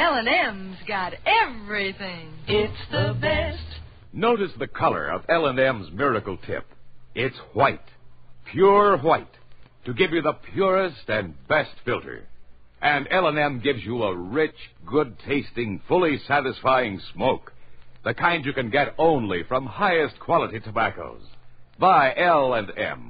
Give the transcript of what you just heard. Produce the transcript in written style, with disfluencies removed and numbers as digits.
L&M's got everything. It's the best. Notice the color of L&M's Miracle Tip. It's white, pure white, to give you the purest and best filter. And L&M gives you a rich, good-tasting, fully satisfying smoke, the kind you can get only from highest quality tobaccos. Buy L&M.